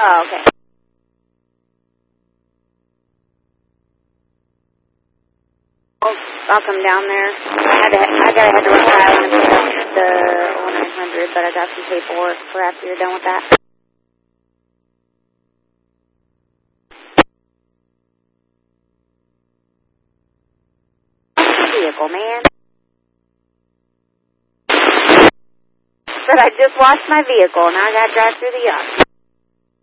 Oh, okay. I'll come down there. I gotta head to Rock Island and pick up the 0900, but I got some paperwork for after you're done with that. Vehicle, man. But I just washed my vehicle, and now I gotta drive through the yard.